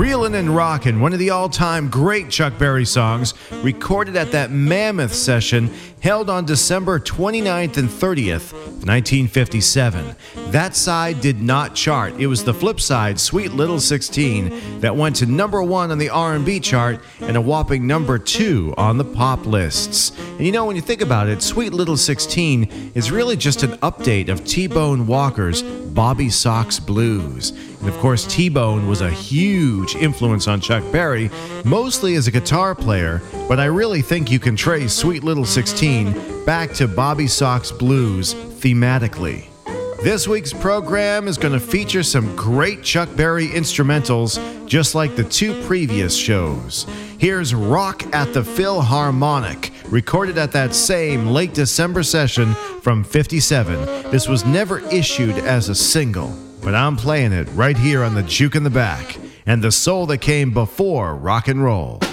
Reelin' and Rockin', one of the all-time great Chuck Berry songs, recorded at that mammoth session held on December 29th and 30th, 1957. That side did not chart. It was the flip side, Sweet Little 16, that went to number 1 on the R&B chart and a whopping number 2 on the pop lists. And you know, when you think about it, Sweet Little 16 is really just an update of T-Bone Walker's Bobby Sox Blues. And of course, T-Bone was a huge influence on Chuck Berry, mostly as a guitar player, but I really think you can trace Sweet Little 16 back to Bobby Sox Blues thematically. This week's program is going to feature some great Chuck Berry instrumentals, just like the 2 previous shows. Here's Rock at the Philharmonic, recorded at that same late December session from '57. This was never issued as a single, but I'm playing it right here on the Juke in the Back, and the soul that came before rock and roll.